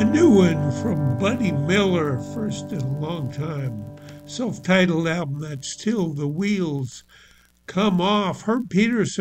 A new one from Buddy Miller, first in a long time. Self titled album, That's Till the Wheels Come Off. Herb Peterson